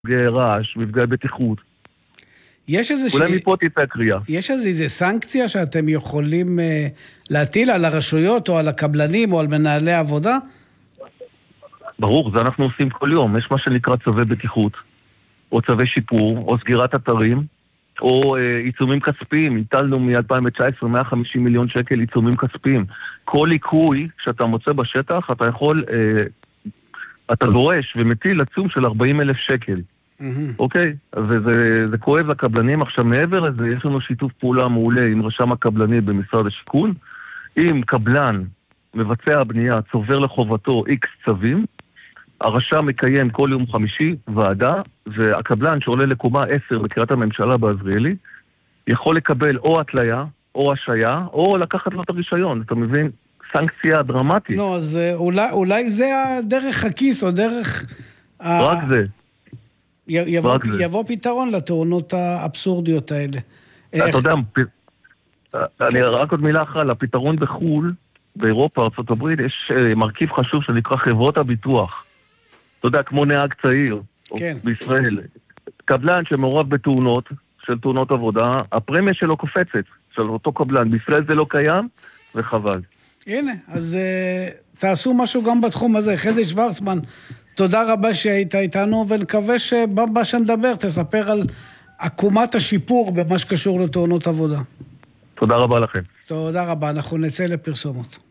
מפגעי רעש, מפגעי בטיחות. אולי מפה תצא הקריאה. יש איזו סנקציה שאתם יכולים להטיל על הרשויות או על הקבלנים או על מנהלי עבודה? ברור, זה אנחנו עושים כל יום. יש מה שנקרא צווי בטיחות, או צווי שיפור, או סגירת אתרים, או עיצומים כספיים. הטלנו מ-2019 150 מיליון שקל עיצומים כספיים. כל ליקוי שאתה מוצא בשטח, אתה יכול, אתה דורש ומטיל עצום של 40,000 שקל. אוקיי? וזה כואב לקבלנים. עכשיו מעבר לזה, יש לנו שיתוף פעולה מעולה עם רשם הקבלני במשרד השיכון. אם קבלן מבצע הבנייה צובר לחובתו X צווים, הרשם מקיים כל יום חמישי ועדה, והקבלן שעולה לקומה 10 בקריית הממשלה בעזריאלי, יכול לקבל או התליה, או השעיה, או לקחת לו את הרישיון. אתה מבין? סנקציה דרמטית. לא, אז אולי זה דרך הכיס, או דרך... רק זה. יבוא פתרון לתאונות האבסורדיות האלה. אתה יודע, אני רק עוד מילה אחת, לפתרון בחול, באירופה, ארצות הברית, יש מרכיב חשוב שנקרא חברות הביטוח. אתה יודע, כמו נהג צעיר, בישראל. קבלן שמעורב בתאונות, של תאונות עבודה, הפרמיה שלו קופצת, של אותו קבלן. בישראל זה לא קיים, וחבל. הנה, אז תעשו משהו גם בתחום הזה. חזי שוורצמן, תודה רבה שהיית איתנו, ונקווה שבמה שנדבר תספר על עקומת השיפור במה שקשור לתאונות עבודה. תודה רבה לכם. תודה רבה, אנחנו נצא לפרסומות.